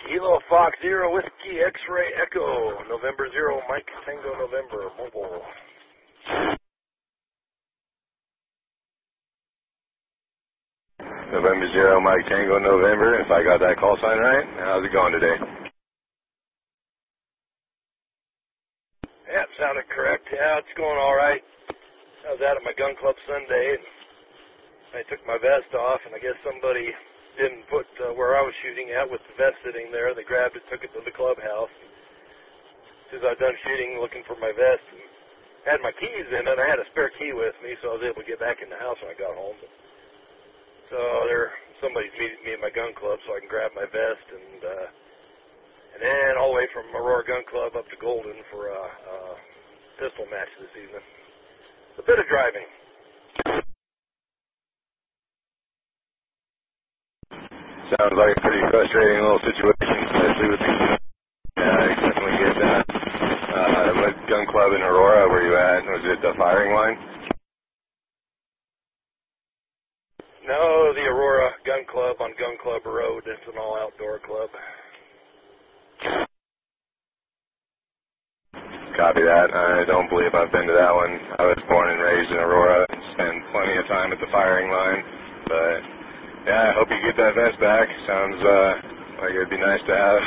Kilo Fox Zero Whiskey X-Ray Echo, November 0, Mike Tango November, mobile. November 0, Mike Tango November, if I got that call sign right. How's it going today? Yeah, it sounded correct. Yeah, it's going all right. I was out at my gun club Sunday, and I took my vest off, and I guess somebody didn't put where I was shooting at with the vest sitting there. They grabbed it, took it to the clubhouse. As soon as I was done shooting, looking for my vest, and had my keys in it. I had a spare key with me, so I was able to get back in the house when I got home. So somebody's meeting me at my gun club so I can grab my vest, and then all the way from Aurora Gun Club up to Golden for a pistol match this evening. A bit of driving. Sounds like a pretty frustrating little situation, especially with these. Yeah, I definitely get that. What gun club in Aurora were you at? Was it the firing line? No, the Aurora Gun Club on Gun Club Road. It's an all-outdoor club. Copy that. I don't believe I've been to that one. I was born and raised in Aurora and spent plenty of time at the firing line. But, yeah, I hope you get that vest back. Sounds like it would be nice to have.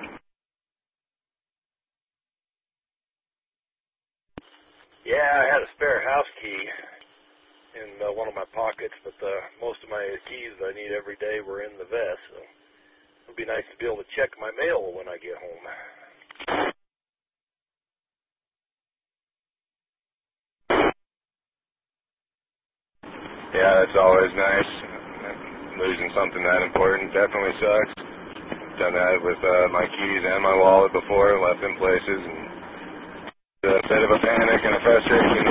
Yeah, I had a spare house key in one of my pockets, but most of my keys I need every day were in the vest. So it would be nice to be able to check my mail when I get home. Yeah, that's always nice. Losing something that important definitely sucks. Done that with my keys and my wallet before, left in places, and a bit of a panic and a frustration.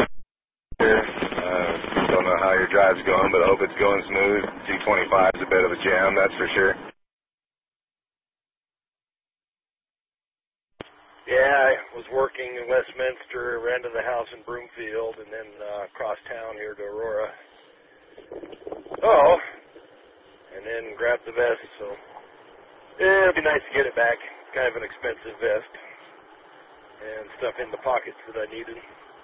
Don't know how your drive's going, but I hope it's going smooth. C25 is a bit of a jam, that's for sure. Yeah, I was working in Westminster, rented a house in Broomfield, and then across town here to Aurora. Oh, and then grabbed the vest, so it'd be nice to get it back. Kind of an expensive vest, and stuff in the pockets that I needed.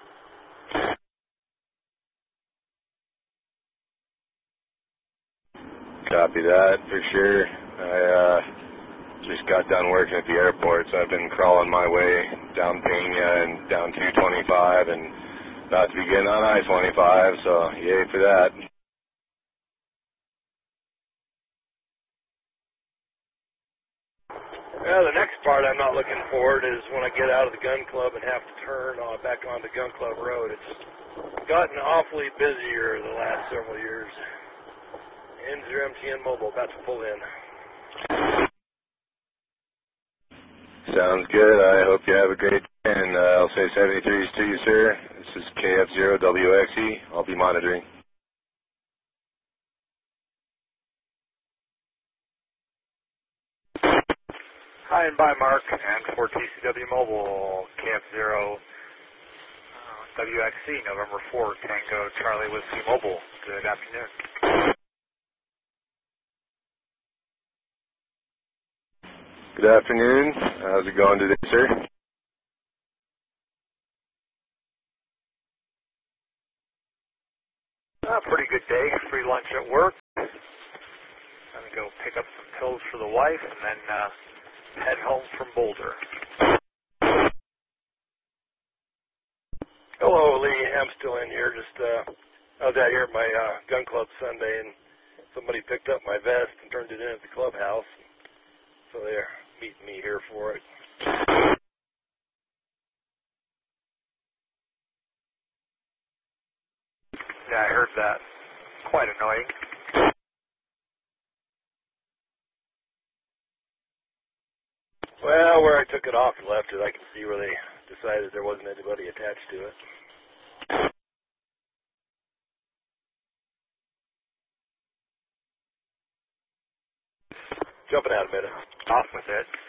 Copy that, for sure. I just got done working at the airport, so I've been crawling my way down Pena and down 225 and about to be getting on I-25, so yay for that. Well, the next part I'm not looking forward is when I get out of the gun club and have to turn back onto Gun Club Road. It's gotten awfully busier the last several years. N0MTN Mobile, about to pull in. Sounds good. I hope you have a great day, and I'll say 73s to you, sir. This is KF0WXE. I'll be monitoring. Hi and bye, Mark, and for TCW Mobile, KF0 WXC, November 4, Tango Charlie Whiskey Mobile. Good afternoon. Good afternoon. How's it going today, sir? Pretty good day. Free lunch at work. I'm going to go pick up some pills for the wife and then head home from Boulder. Hello, Lee. I'm still in here. I was out here at my gun club Sunday, and somebody picked up my vest and turned it in at the clubhouse. So they're meeting me here for it. Yeah, I heard that. Quite annoying. Well, where I took it off and left it, I can see where they decided there wasn't anybody attached to it. Jumping out a minute. Off with it.